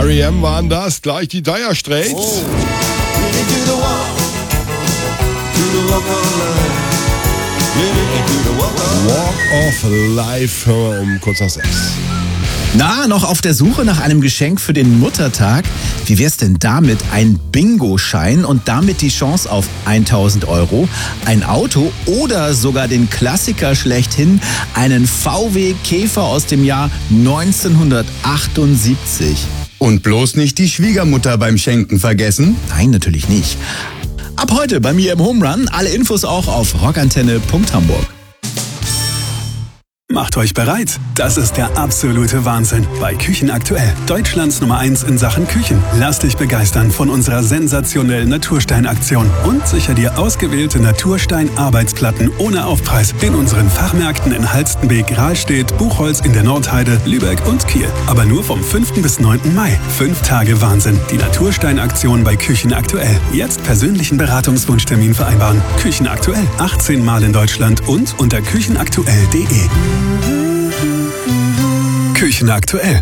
R.E.M. waren das, gleich die Dire Straits. Oh. Walk of Life, um kurz nach 6. Na, noch auf der Suche nach einem Geschenk für den Muttertag? Wie wär's denn damit? Ein Bingo-Schein und damit die Chance auf 1.000 €, ein Auto oder sogar den Klassiker schlechthin, einen VW Käfer aus dem Jahr 1978. Und bloß nicht die Schwiegermutter beim Schenken vergessen? Nein, natürlich nicht. Ab heute bei mir im Home Run. Alle Infos auch auf rockantenne.hamburg. Macht euch bereit. Das ist der absolute Wahnsinn bei Küchen aktuell. Deutschlands Nummer 1 in Sachen Küchen. Lass dich begeistern von unserer sensationellen Naturstein-Aktion und sicher dir ausgewählte Naturstein-Arbeitsplatten ohne Aufpreis in unseren Fachmärkten in Halstenbek, Rahlstedt, Buchholz in der Nordheide, Lübeck und Kiel. Aber nur vom 5. bis 9. Mai. 5 Tage Wahnsinn. Die Naturstein-Aktion bei Küchen aktuell. Jetzt persönlichen Beratungswunschtermin vereinbaren. Küchen aktuell. 18 Mal in Deutschland und unter küchenaktuell.de. Küchen aktuell.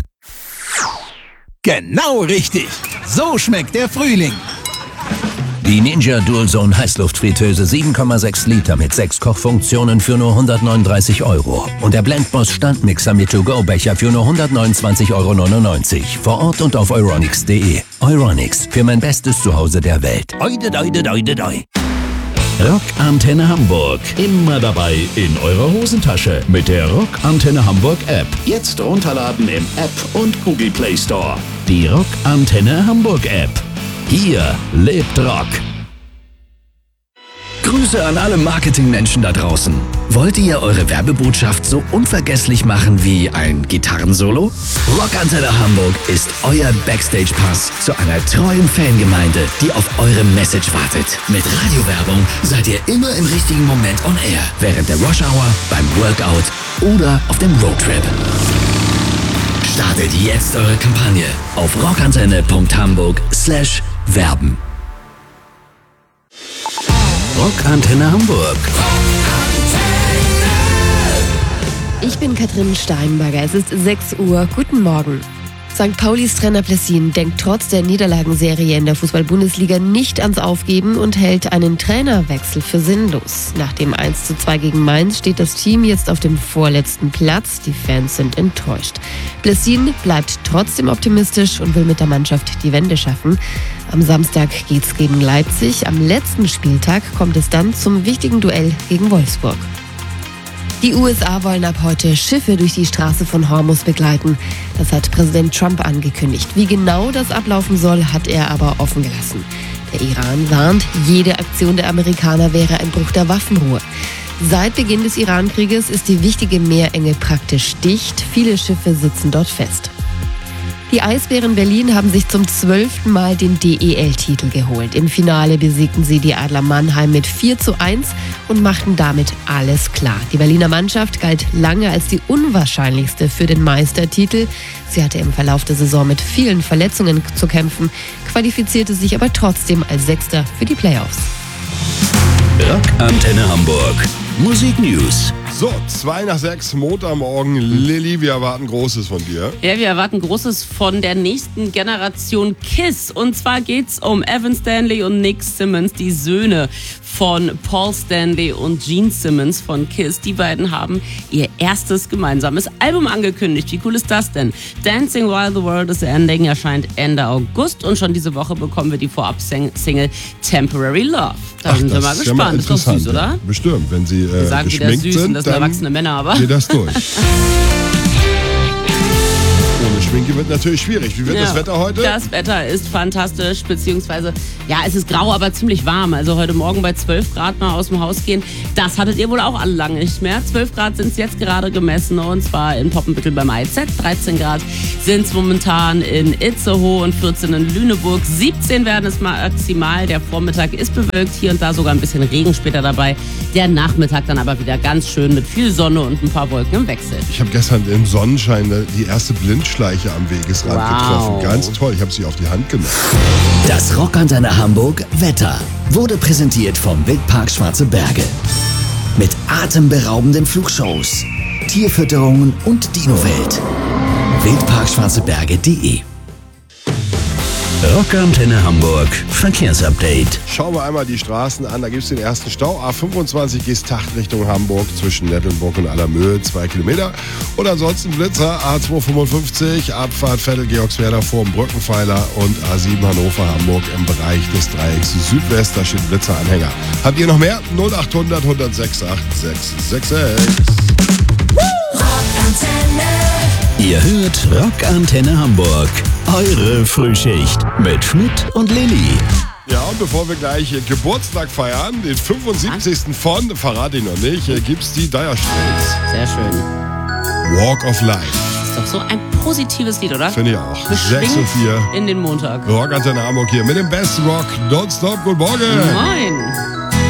Genau richtig. So schmeckt der Frühling. Die Ninja Dualzone Heißluftfritteuse 7,6 Liter mit 6 Kochfunktionen für nur 139 €. Und der Blendboss Standmixer mit To-Go-Becher für nur 129,99 €. Vor Ort und auf euronics.de. Euronics, für mein bestes Zuhause der Welt. Oide, oide, oide, oide. Rockantenne Hamburg. Immer dabei in eurer Hosentasche mit der Rockantenne Hamburg App. Jetzt runterladen im App und Google Play Store. Die Rockantenne Hamburg App. Hier lebt Rock. Grüße an alle Marketingmenschen da draußen. Wollt ihr eure Werbebotschaft so unvergesslich machen wie ein Gitarrensolo? Rockantenne Hamburg ist euer Backstage-Pass zu einer treuen Fangemeinde, die auf eure Message wartet. Mit Radiowerbung seid ihr immer im richtigen Moment on air. Während der Rush-Hour, beim Workout oder auf dem Roadtrip. Startet jetzt eure Kampagne auf rockantenne.hamburg/werben. Rockantenne Hamburg. Ich bin Katrin Steinberger. Es ist 6 Uhr. Guten Morgen. St. Paulis Trainer Plessin denkt trotz der Niederlagenserie in der Fußball-Bundesliga nicht ans Aufgeben und hält einen Trainerwechsel für sinnlos. Nach dem 1:2 gegen Mainz steht das Team jetzt auf dem vorletzten Platz. Die Fans sind enttäuscht. Plessin bleibt trotzdem optimistisch und will mit der Mannschaft die Wende schaffen. Am Samstag geht's gegen Leipzig. Am letzten Spieltag kommt es dann zum wichtigen Duell gegen Wolfsburg. Die USA wollen ab heute Schiffe durch die Straße von Hormuz begleiten. Das hat Präsident Trump angekündigt. Wie genau das ablaufen soll, hat er aber offen gelassen. Der Iran warnt, jede Aktion der Amerikaner wäre ein Bruch der Waffenruhe. Seit Beginn des Iran-Krieges ist die wichtige Meerenge praktisch dicht. Viele Schiffe sitzen dort fest. Die Eisbären Berlin haben sich zum 12. Mal den DEL-Titel geholt. Im Finale besiegten sie die Adler Mannheim mit 4:1 und machten damit alles klar. Die Berliner Mannschaft galt lange als die unwahrscheinlichste für den Meistertitel. Sie hatte im Verlauf der Saison mit vielen Verletzungen zu kämpfen, qualifizierte sich aber trotzdem als Sechster für die Playoffs. Rockantenne Hamburg. Musik News. So, 5:02, Montagmorgen. Lilly, wir erwarten Großes von dir. Ja, wir erwarten Großes von der nächsten Generation KISS. Und zwar geht's um Evan Stanley und Nick Simmons, die Söhne von Paul Stanley und Gene Simmons von KISS. Die beiden haben ihr erstes gemeinsames Album angekündigt. Wie cool ist das denn? Dancing While the World is Ending erscheint Ende August und schon diese Woche bekommen wir die Vorab-Single Temporary Love. Da sind wir mal gespannt. Ist doch süß, oder? Bestimmt, wenn sie wir sagen wieder geschminkt süß sind, und das sind erwachsene Männer, aber geht das durch. Ohne Schminke wird natürlich schwierig. Wie wird das Wetter heute? Das Wetter ist fantastisch, beziehungsweise, ja, es ist grau, aber ziemlich warm. Also heute Morgen bei 12 Grad mal aus dem Haus gehen, das hattet ihr wohl auch alle lange nicht mehr. 12 Grad sind es jetzt gerade gemessen und zwar in Poppenbüttel beim IZ. 13 Grad sind es momentan in Itzehoe und 14 in Lüneburg. 17 werden es maximal. Der Vormittag ist bewölkt, hier und da sogar ein bisschen Regen später dabei. Der Nachmittag dann aber wieder ganz schön mit viel Sonne und ein paar Wolken im Wechsel. Ich habe gestern im Sonnenschein die erste Blindschleiche am Wegesrand getroffen. Ganz toll, ich habe sie auf die Hand genommen. Das Rockantenne Hamburg Wetter wurde präsentiert vom Wildpark Schwarze Berge. Mit atemberaubenden Flugshows, Tierfütterungen und Dinowelt. wildparkschwarzeberge.de Rockantenne Hamburg Verkehrsupdate. Schauen wir einmal die Straßen an. Da gibt es den ersten Stau. A25 Geesthacht Richtung Hamburg zwischen Nettelnburg und Allermöhe, 2 Kilometer. Und ansonsten Blitzer A255, Abfahrt Vettel-Georgswerder vorm Brückenpfeiler und A7 Hannover-Hamburg im Bereich des Dreiecks Südwest. Da steht Blitzeranhänger. Habt ihr noch mehr? 0800 106 8666. Ihr hört Rockantenne Hamburg. Eure Frühschicht mit Schmidt und Lilly. Ja, und bevor wir gleich Geburtstag feiern, den 75. von, verrate ich noch nicht, gibt's die Dire Straits. Sehr schön. Walk of Life. Ist doch so ein positives Lied, oder? Finde ich auch. Beschwingt 6 und 4. in den Montag. Rockantenne Hamburg hier mit dem Best Rock Don't Stop. Guten Morgen. Moin.